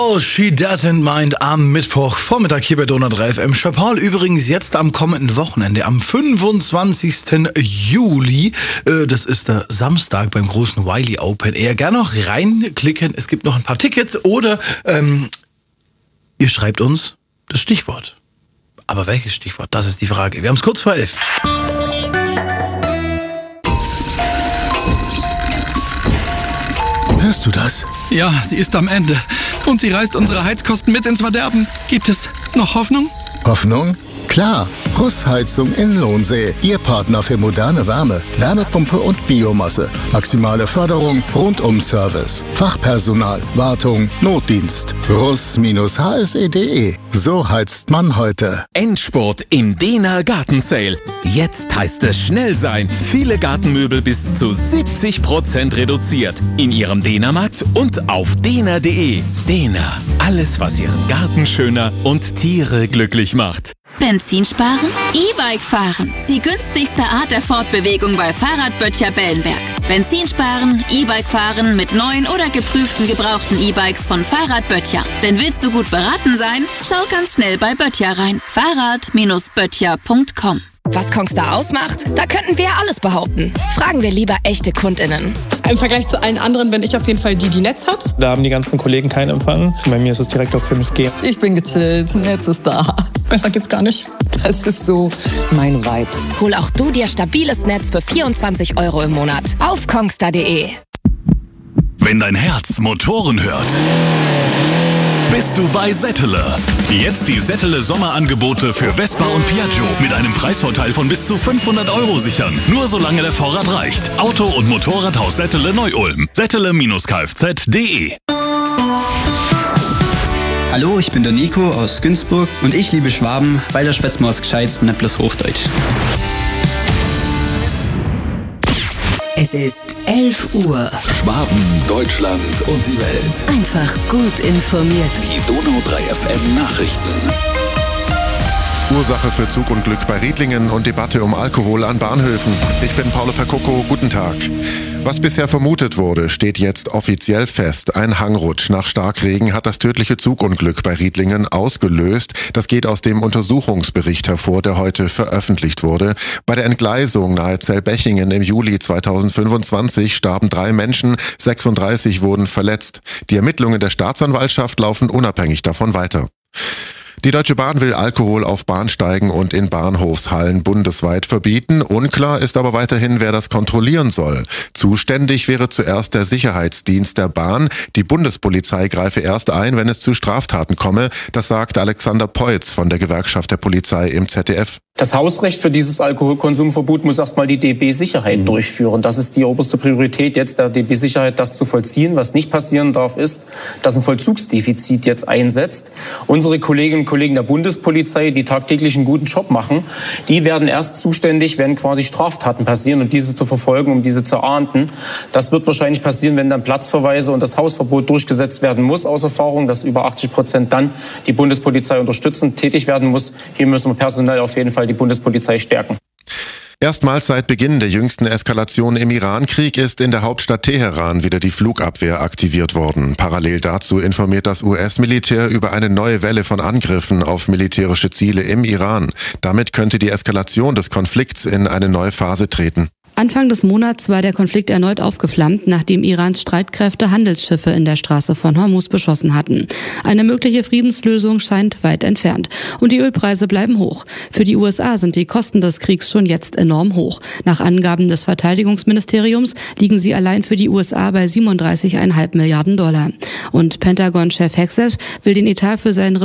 Oh, she doesn't mind am Mittwochvormittag hier bei Donau 3 FM. Chapal übrigens jetzt am kommenden Wochenende, am 25. Juli. Das ist der Samstag beim großen Wiley Open Air. Gerne noch reinklicken, es gibt noch ein paar Tickets oder ihr schreibt uns das Stichwort. Aber welches Stichwort? Das ist die Frage. Wir haben es kurz vor 11. Hörst du das? Ja, sie ist am Ende. Und sie reißt unsere Heizkosten mit ins Verderben. Gibt es noch Hoffnung? Hoffnung? Klar. Russheizung in Lohnsee. Ihr Partner für moderne Wärme, Wärmepumpe und Biomasse. Maximale Förderung, Rundum-Service. Fachpersonal, Wartung, Notdienst. russ-hse.de. So heizt man heute. Endspurt im Dena Garten Sale. Jetzt heißt es schnell sein. Viele Gartenmöbel bis zu 70% reduziert. In Ihrem Dena-Markt und auf dena.de. Dena. Alles, was Ihren Garten schöner und Tiere glücklich macht. Benzin sparen? E-Bike fahren. Die günstigste Art der Fortbewegung bei Fahrradböttcher Bellenberg. Benzin sparen, E-Bike fahren mit neuen oder geprüften gebrauchten E-Bikes von Fahrradböttcher. Denn willst du gut beraten sein? Schau ganz schnell bei Böttcher rein. Fahrrad-böttcher.com. Was Kongstar ausmacht? Da könnten wir alles behaupten. Fragen wir lieber echte KundInnen. Im Vergleich zu allen anderen bin ich auf jeden Fall die Netz hat. Da haben die ganzen Kollegen keinen Empfang. Bei mir ist es direkt auf 5G. Ich bin gechillt, Netz ist da. Besser geht's gar nicht. Das ist so mein Vibe. Hol auch du dir stabiles Netz für 24 € im Monat auf kongstar.de. Wenn dein Herz Motoren hört, bist du bei Settele. Jetzt die Settele Sommerangebote für Vespa und Piaggio mit einem Preisvorteil von bis zu 500 € sichern. Nur solange der Vorrat reicht. Auto- und Motorradhaus Settele Neu-Ulm. Settele-kfz.de. Hallo, ich bin der Nico aus Günzburg und ich liebe Schwaben, weil da schwätzt man was Gescheites und nicht bloß Hochdeutsch. Es ist 11 Uhr. Schwaben, Deutschland und die Welt. Einfach gut informiert. Die Donau 3 FM Nachrichten. Ursache für Zugunglück bei Riedlingen und Debatte um Alkohol an Bahnhöfen. Ich bin Paolo Percoco, guten Tag. Was bisher vermutet wurde, steht jetzt offiziell fest. Ein Hangrutsch nach Starkregen hat das tödliche Zugunglück bei Riedlingen ausgelöst. Das geht aus dem Untersuchungsbericht hervor, der heute veröffentlicht wurde. Bei der Entgleisung nahe Zellbechingen im Juli 2025 starben 3 Menschen, 36 wurden verletzt. Die Ermittlungen der Staatsanwaltschaft laufen unabhängig davon weiter. Die Deutsche Bahn will Alkohol auf Bahnsteigen und in Bahnhofshallen bundesweit verbieten. Unklar ist aber weiterhin, wer das kontrollieren soll. Zuständig wäre zuerst der Sicherheitsdienst der Bahn. Die Bundespolizei greife erst ein, wenn es zu Straftaten komme. Das sagt Alexander Peutz von der Gewerkschaft der Polizei im ZDF. Das Hausrecht für dieses Alkoholkonsumverbot muss erstmal die DB-Sicherheit durchführen. Das ist die oberste Priorität jetzt der DB-Sicherheit, das zu vollziehen. Was nicht passieren darf, ist, dass ein Vollzugsdefizit jetzt einsetzt. Unsere Kolleginnen und Kollegen der Bundespolizei, die tagtäglich einen guten Job machen, die werden erst zuständig, wenn quasi Straftaten passieren und diese zu verfolgen, um diese zu ahnden. Das wird wahrscheinlich passieren, wenn dann Platzverweise und das Hausverbot durchgesetzt werden muss, aus Erfahrung, dass über 80% dann die Bundespolizei unterstützend tätig werden muss. Hier müssen wir personell auf jeden Fall die Bundespolizei stärken. Erstmals seit Beginn der jüngsten Eskalation im Irankrieg ist in der Hauptstadt Teheran wieder die Flugabwehr aktiviert worden. Parallel dazu informiert das US-Militär über eine neue Welle von Angriffen auf militärische Ziele im Iran. Damit könnte die Eskalation des Konflikts in eine neue Phase treten. Anfang des Monats war der Konflikt erneut aufgeflammt, nachdem Irans Streitkräfte Handelsschiffe in der Straße von Hormuz beschossen hatten. Eine mögliche Friedenslösung scheint weit entfernt. Und die Ölpreise bleiben hoch. Für die USA sind die Kosten des Kriegs schon jetzt enorm hoch. Nach Angaben des Verteidigungsministeriums liegen sie allein für die USA bei 37,5 Milliarden $. Und Pentagon-Chef Hegseth will den Etat für seinen